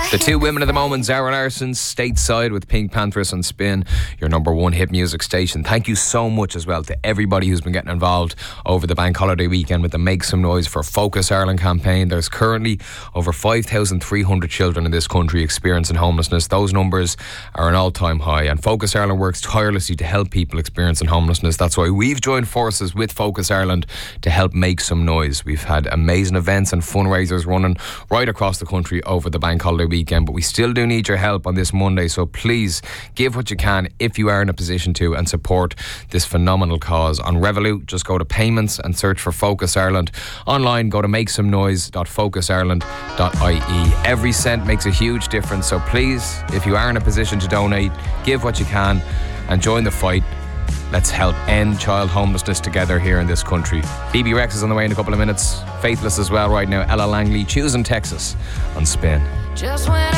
The two women of the moment, Zara Larsson, Stateside with Pink Panthers on Spin, your number one hit music station. Thank you so much as well to everybody who's been getting involved over the bank holiday weekend with the Make Some Noise for Focus Ireland campaign. There's currently over 5,300 children in this country experiencing homelessness. Those numbers are an all-time high, and Focus Ireland works tirelessly to help people experiencing homelessness. That's why we've joined forces with Focus Ireland to help make some noise. We've had amazing events and fundraisers running right across the country over the bank holiday weekend, but we still do need your help on this Monday, so please give what you can if you are in a position to, and support this phenomenal cause. On Revolut, just go to payments and search for Focus Ireland. Online, go to makesomenoise.focusIreland.ie. Every cent makes a huge difference, so please, if you are in a position to donate, give what you can and join the fight. Let's help end child homelessness together here in this country. BB Rex is on the way in a couple of minutes. Faithless as well right now. Ella Langley, choosing Texas on Spin. Just when